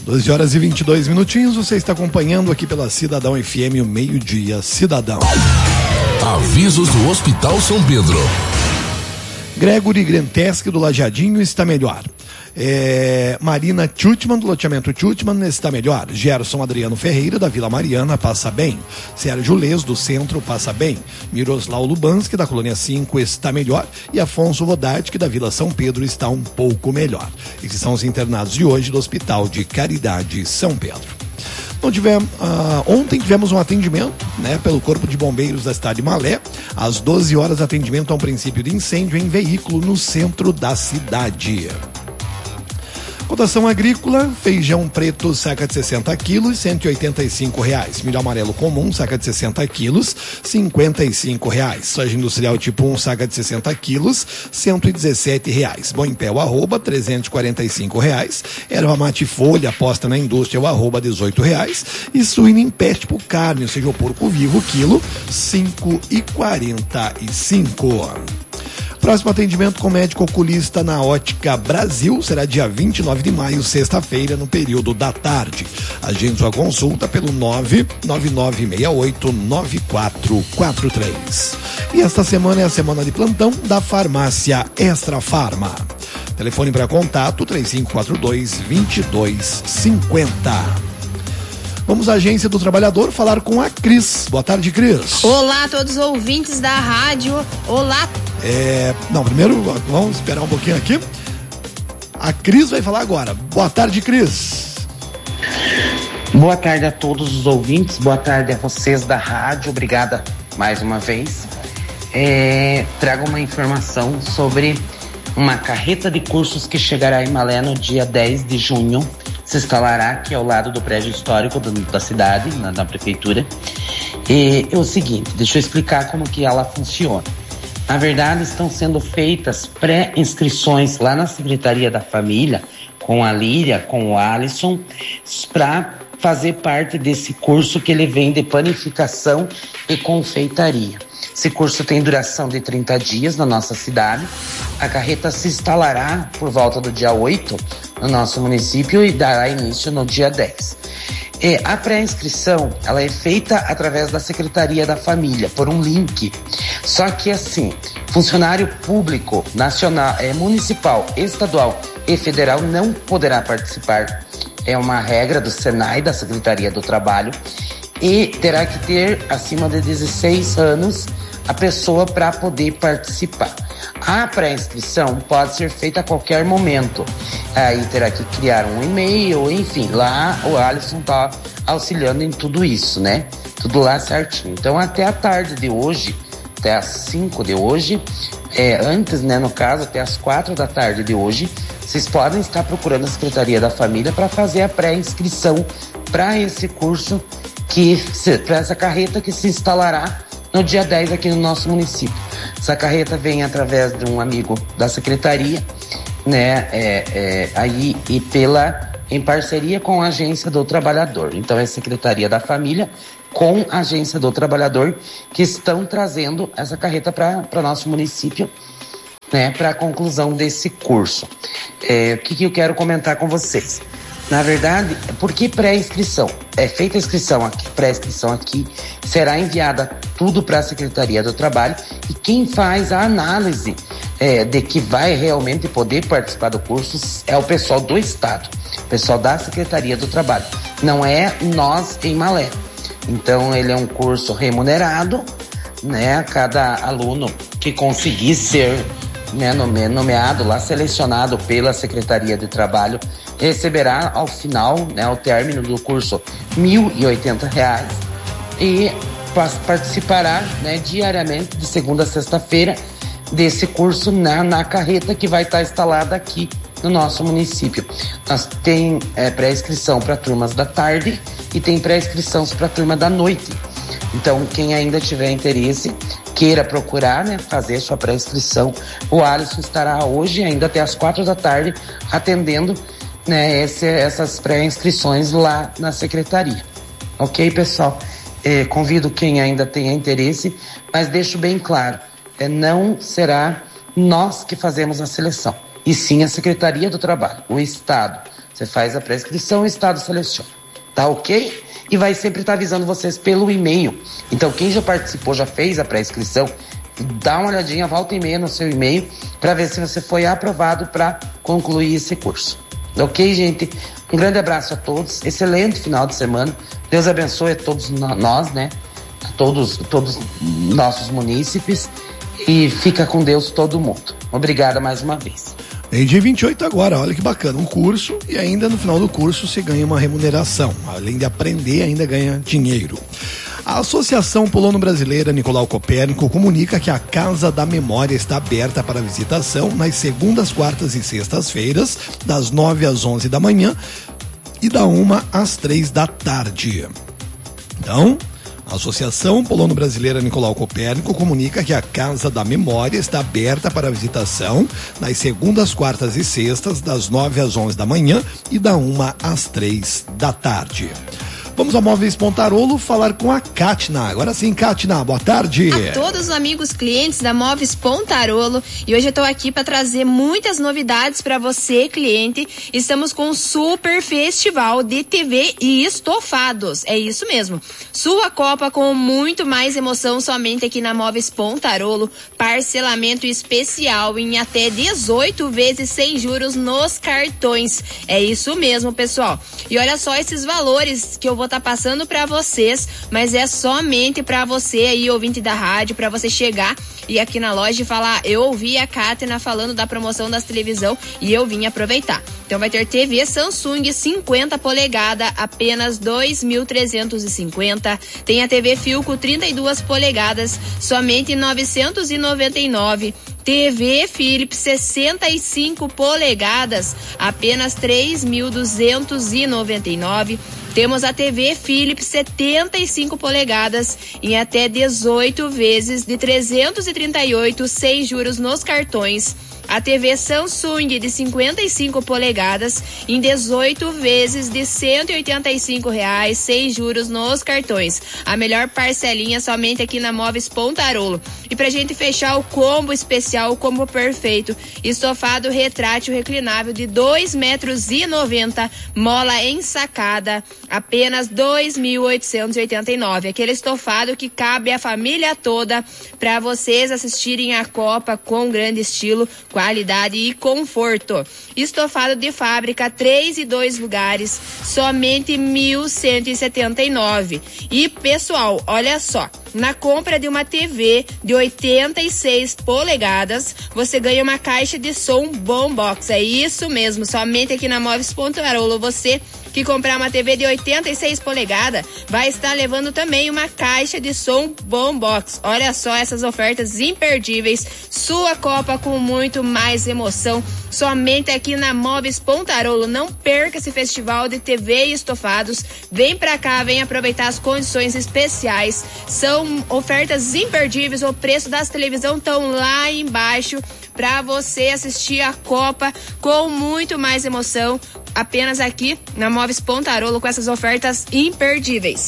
12 horas e 22 minutinhos, você está acompanhando aqui pela Cidadão FM, o Meio-Dia Cidadão. Avisos do Hospital São Pedro. Gregory Grenteschi do Lajeadinho está melhor. Marina Tchutman, do loteamento Tchutman, está melhor. Gerson Adriano Ferreira, da Vila Mariana, passa bem. Sérgio Lês, do Centro, passa bem. Miroslau Lubanski, da Colônia 5, está melhor. E Afonso Vodatti, da Vila São Pedro, está um pouco melhor. Esses são os internados de hoje do Hospital de Caridade São Pedro. Ontem tivemos um atendimento, pelo Corpo de Bombeiros da cidade de Malé. Às 12 horas, atendimento a um princípio de incêndio em veículo no centro da cidade. Cotação agrícola: feijão preto, saca de 60 quilos, R$185. Milho amarelo comum, saca de 60 quilos, R$55. Soja industrial tipo 1, saca de 60 quilos, R$117. Bom em pé o arroba, R$345. Erva mate folha, aposta na indústria, o arroba, R$18. E suíno em pé tipo carne, ou seja, o porco vivo, quilo, R$5,45. Próximo atendimento com médico oculista na Ótica Brasil será dia 29 de maio, sexta-feira, no período da tarde. Agende sua consulta pelo 999689443. E esta semana é a semana de plantão da Farmácia Extra Farma. Telefone para contato 3542-2250. Vamos à Agência do Trabalhador falar com a Cris. Boa tarde, Cris. Olá a todos os ouvintes da rádio. Olá. Primeiro vamos esperar um pouquinho aqui. A Cris vai falar agora. Boa tarde, Cris. Boa tarde a todos os ouvintes. Boa tarde a vocês da rádio. Obrigada mais uma vez. Trago uma informação sobre uma carreta de cursos que chegará em Malé no dia 10 de junho. Se instalará aqui ao lado do prédio histórico da cidade, na prefeitura. E é o seguinte, deixa eu explicar como que ela funciona. Na verdade, estão sendo feitas pré-inscrições lá na Secretaria da Família, com a Líria, com o Alisson, para fazer parte desse curso que ele vem de panificação e confeitaria. Esse curso tem duração de 30 dias na nossa cidade. A carreta se instalará por volta do dia 8 no nosso município e dará início no dia 10. A pré-inscrição, ela é feita através da Secretaria da Família, por um link. Só que assim, funcionário público, nacional, municipal, estadual e federal não poderá participar. É uma regra do Senai, da Secretaria do Trabalho, e terá que ter acima de 16 anos a pessoa para poder participar. A pré-inscrição pode ser feita a qualquer momento. Aí terá que criar um e-mail, enfim, lá o Alisson está auxiliando em tudo isso, né? Tudo lá certinho. Então até a tarde de hoje, até às 5 de hoje, antes, né, no caso, até às 4 da tarde de hoje, vocês podem estar procurando a Secretaria da Família para fazer a pré-inscrição para esse curso, para essa carreta que se instalará no dia 10 aqui no nosso município. Essa carreta vem através de um amigo da secretaria, né, aí e em parceria com a Agência do Trabalhador. Então é a Secretaria da Família com a Agência do Trabalhador que estão trazendo essa carreta para nosso município, né, para a conclusão desse curso. O que eu quero comentar com vocês? Na verdade, por que pré-inscrição? É feita a inscrição aqui, pré-inscrição aqui, será enviada tudo para a Secretaria do Trabalho e quem faz a análise de que vai realmente poder participar do curso é o pessoal do Estado, o pessoal da Secretaria do Trabalho. Não é nós em Malé. Então, ele é um curso remunerado, né? Cada aluno que conseguir ser, né, nomeado lá, selecionado pela Secretaria de Trabalho, receberá ao final, né, ao término do curso, R$1.080 e participará, né, diariamente, de segunda a sexta-feira, desse curso na carreta que vai estar instalada aqui no nosso município. Nós tem pré-inscrição para turmas da tarde e tem pré-inscrição para turma da noite. Então, quem ainda tiver interesse, queira procurar, né, fazer sua pré-inscrição, o Alisson estará hoje, ainda até às 4 da tarde, atendendo, né, essas pré-inscrições lá na secretaria. Ok, pessoal? Convido quem ainda tenha interesse, mas deixo bem claro, não será nós que fazemos a seleção, e sim a Secretaria do Trabalho, o Estado, Você faz a prescrição e o Estado seleciona. Tá ok? E vai sempre estar avisando vocês pelo e-mail. Então, quem já participou, já fez a pré-inscrição, dá uma olhadinha, volta e meia no seu e-mail para ver se você foi aprovado para concluir esse curso. Ok, gente? Um grande abraço a todos. Excelente final de semana. Deus abençoe a todos nós, né? Todos nossos munícipes. E fica com Deus todo mundo. Obrigada mais uma vez. Dia 28 agora, olha que bacana, um curso e ainda no final do curso você ganha uma remuneração, além de aprender ainda ganha dinheiro. A Associação Polono Brasileira Nicolau Copérnico comunica que a Casa da Memória está aberta para visitação nas segundas, quartas e sextas-feiras, das 9 às 11 da manhã e da 1 às 3 da tarde. Então, a Associação Polono Brasileira Nicolau Copérnico comunica que a Casa da Memória está aberta para visitação nas segundas, quartas e sextas, das 9 às 11 da manhã e da 1 às 3 da tarde. Vamos ao Móveis Pontarolo falar com a Kátina. Agora sim, Kátina, boa tarde. A todos os amigos clientes da Móveis Pontarolo. E hoje eu tô aqui para trazer muitas novidades para você, cliente. Estamos com um super festival de TV e estofados. É isso mesmo. Sua Copa com muito mais emoção somente aqui na Móveis Pontarolo. Parcelamento especial em até 18 vezes sem juros nos cartões. É isso mesmo, pessoal. E olha só esses valores que eu vou estar passando para vocês, mas é somente para você aí, ouvinte da rádio, para você chegar e aqui na loja e falar, eu ouvi a Kátina falando da promoção das televisão e eu vim aproveitar. Então vai ter TV Samsung 50 polegadas, apenas 2.350. Tem a TV Philco 32 polegadas, somente 999. TV Philips 65 polegadas, apenas 3.299. Temos a TV Philips 75 polegadas em até 18 vezes de 338 sem juros nos cartões. A TV Samsung de 55 polegadas em 18 vezes de R$185 sem juros nos cartões. A melhor parcelinha somente aqui na Móveis Pontarolo. E pra gente fechar o combo especial, o combo perfeito, estofado retrátil reclinável de 2,90 metros, mola ensacada, apenas 2.889. Aquele estofado que cabe a família toda para vocês assistirem a Copa com grande estilo, qualidade e conforto. Estofado de fábrica, 3 e 2 lugares, somente 1.179. E pessoal, olha só, na compra de uma TV de 86 polegadas, você ganha uma caixa de som Boombox. É isso mesmo, somente aqui na Móveis Pontarolo. Você que comprar uma TV de 86 polegadas vai estar levando também uma caixa de som Boombox. Olha só essas ofertas imperdíveis. Sua Copa com muito mais emoção, somente aqui na Móveis Pontarolo. Não perca esse festival de TV e estofados. Vem pra cá, vem aproveitar as condições especiais. São ofertas imperdíveis. O preço das televisões estão lá embaixo para você assistir a Copa com muito mais emoção. Apenas aqui na Móveis Pontarolo com essas ofertas imperdíveis.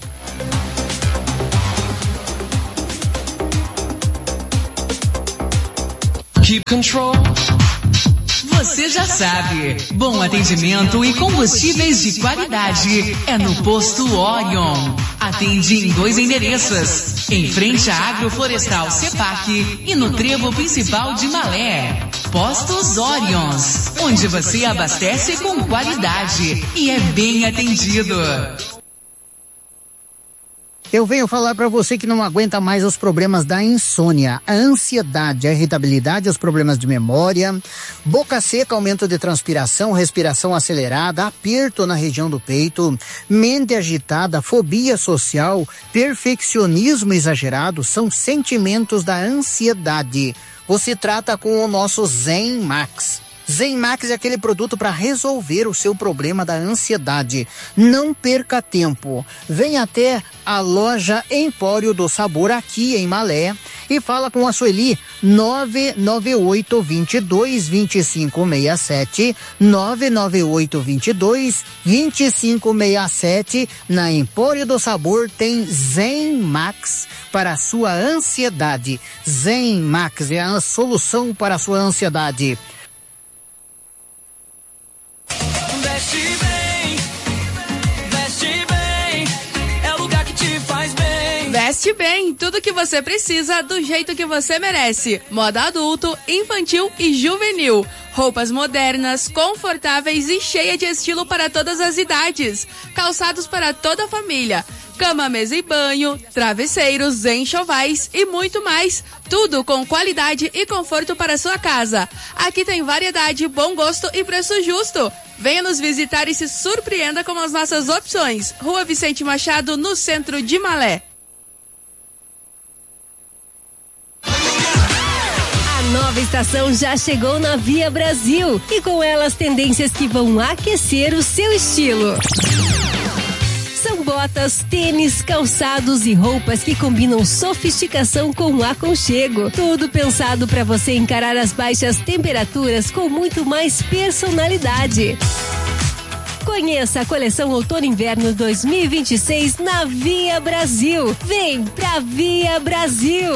Keep control. Você já sabe, bom atendimento e combustíveis de qualidade é no Posto Orion. Atende em 2 endereços, em frente à Agroflorestal Cepac e no trevo principal de Malé. Postos Orions, onde você abastece com qualidade e é bem atendido. Eu venho falar para você que não aguenta mais os problemas da insônia, a ansiedade, a irritabilidade, os problemas de memória, boca seca, aumento de transpiração, respiração acelerada, aperto na região do peito, mente agitada, fobia social, perfeccionismo exagerado, são sentimentos da ansiedade. Você trata com o nosso Zen Max. Zen Max é aquele produto para resolver o seu problema da ansiedade. Não perca tempo. Venha até a loja Empório do Sabor aqui em Malé e fala com a Sueli 998-22-2567, 998-22-2567. Na Empório do Sabor tem Zen Max para a sua ansiedade. Zen Max é a solução para a sua ansiedade. Veste Bem, tudo que você precisa do jeito que você merece. Moda adulto, infantil e juvenil. Roupas modernas, confortáveis e cheia de estilo para todas as idades. Calçados para toda a família. Cama, mesa e banho, travesseiros, enxovais e muito mais. Tudo com qualidade e conforto para sua casa. Aqui tem variedade, bom gosto e preço justo. Venha nos visitar e se surpreenda com as nossas opções. Rua Vicente Machado, no centro de Malé. A nova estação já chegou na Via Brasil e com ela as tendências que vão aquecer o seu estilo. São botas, tênis, calçados e roupas que combinam sofisticação com aconchego. Tudo pensado para você encarar as baixas temperaturas com muito mais personalidade. Conheça a coleção Outono Inverno 2026 na Via Brasil. Vem pra Via Brasil!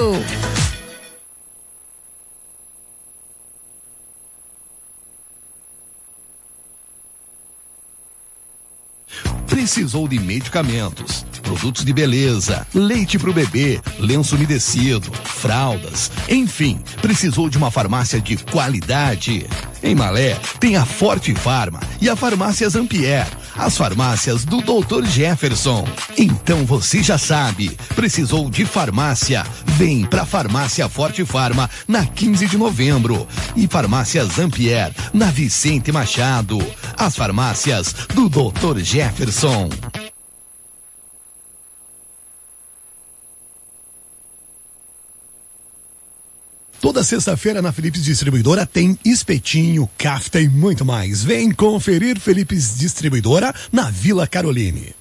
Precisou de medicamentos, produtos de beleza, leite para o bebê, lenço umedecido, fraldas, enfim, precisou de uma farmácia de qualidade? Em Malé tem a Forte Farma e a Farmácia Zampier, as farmácias do Dr. Jefferson. Então você já sabe, precisou de farmácia? Vem pra Farmácia Forte Farma na 15 de novembro e Farmácia Zampier na Vicente Machado. As farmácias do Dr. Jefferson. Toda sexta-feira na Philips Distribuidora tem espetinho, kafta e muito mais. Vem conferir Philips Distribuidora na Vila Caroline.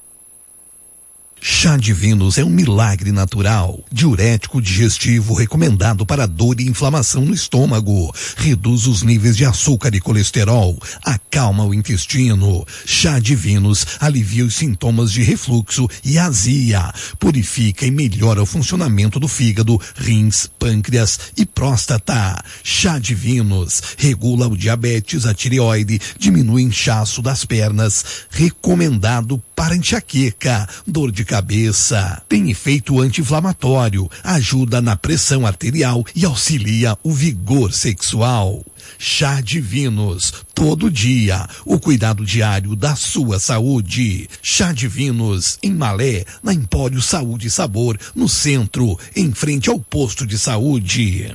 Chá Divinos é um milagre natural, diurético digestivo recomendado para dor e inflamação no estômago, reduz os níveis de açúcar e colesterol, acalma o intestino. Chá Divinos alivia os sintomas de refluxo e azia, purifica e melhora o funcionamento do fígado, rins, pâncreas e próstata. Chá Divinos regula o diabetes, a tireoide, diminui o inchaço das pernas, recomendado para enxaqueca, dor de cabeça, tem efeito anti-inflamatório, ajuda na pressão arterial e auxilia o vigor sexual. Chá Divinos, todo dia, o cuidado diário da sua saúde. Chá Divinos, em Malé, na Empório Saúde e Sabor, no centro, em frente ao posto de saúde.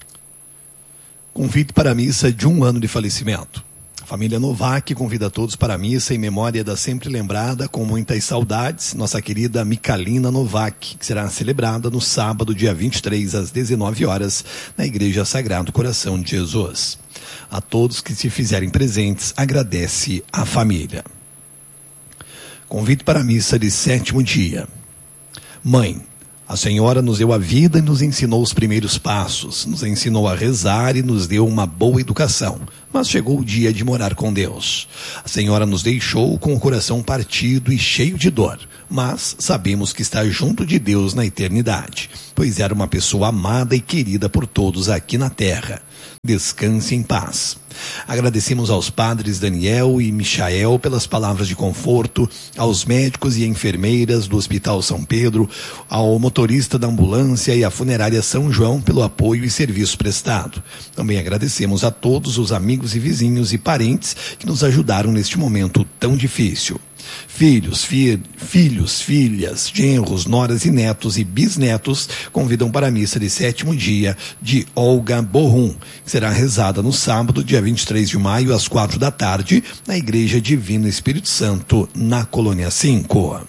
Convite para a missa de 1 ano de falecimento. A família Novak convida todos para a missa em memória da sempre lembrada, com muitas saudades, nossa querida Michalina Novak, que será celebrada no sábado, dia 23, às 19 horas, na Igreja Sagrado Coração de Jesus. A todos que se fizerem presentes, agradece a família. Convite para a missa de 7º dia. Mãe, a Senhora nos deu a vida e nos ensinou os primeiros passos, nos ensinou a rezar e nos deu uma boa educação, mas chegou o dia de morar com Deus. A Senhora nos deixou com o coração partido e cheio de dor, mas sabemos que está junto de Deus na eternidade, pois era uma pessoa amada e querida por todos aqui na terra. Descanse em paz. Agradecemos aos padres Daniel e Michael pelas palavras de conforto, aos médicos e enfermeiras do Hospital São Pedro, ao motorista da ambulância e à funerária São João pelo apoio e serviço prestado. Também agradecemos a todos os amigos e vizinhos e parentes que nos ajudaram neste momento tão difícil. Filhos, filhas, genros, noras e netos e bisnetos convidam para a missa de 7º dia de Olga Borrum, que será rezada no sábado, dia 23 de maio, às 4 da tarde, na Igreja Divino Espírito Santo, na Colônia 5.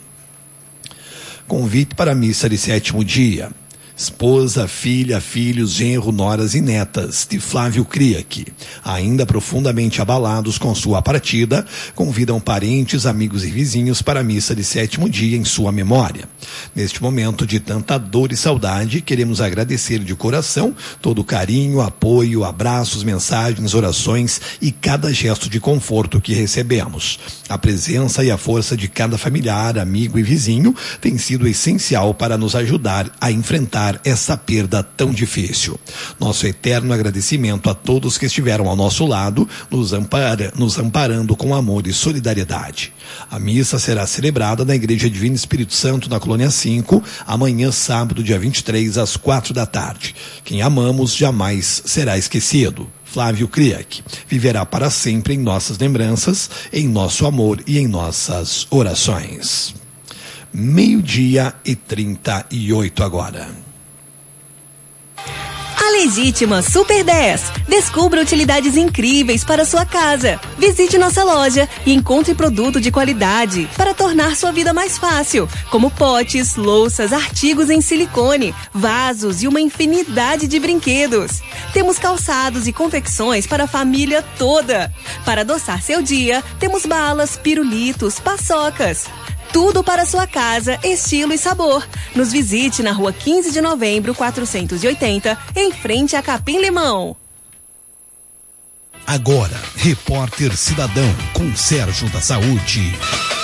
Convite para a missa de 7º dia. Esposa, filha, filhos, genro, noras e netas de Flávio Kriak, ainda profundamente abalados com sua partida, convidam parentes, amigos e vizinhos para a missa de 7º dia em sua memória. Neste momento de tanta dor e saudade, queremos agradecer de coração todo o carinho, apoio, abraços, mensagens, orações e cada gesto de conforto que recebemos. A presença e a força de cada familiar, amigo e vizinho tem sido essencial para nos ajudar a enfrentar superar essa perda tão difícil. Nosso eterno agradecimento a todos que estiveram ao nosso lado, nos amparando com amor e solidariedade. A missa será celebrada na Igreja Divino Espírito Santo, na Colônia 5, amanhã, sábado, dia 23, às 4h. Quem amamos jamais será esquecido. Flávio Kriak viverá para sempre em nossas lembranças, em nosso amor e em nossas orações. 12h38 agora. A Legítima Super 10. Descubra utilidades incríveis para sua casa. Visite nossa loja e encontre produto de qualidade para tornar sua vida mais fácil, como potes, louças, artigos em silicone, vasos e uma infinidade de brinquedos. Temos calçados e confecções para a família toda. Para adoçar seu dia, temos balas, pirulitos, paçocas. Tudo para sua casa, estilo e sabor. Nos visite na rua 15 de novembro, 480, em frente a Capim Limão. Agora, Repórter Cidadão com Sérgio da Saúde.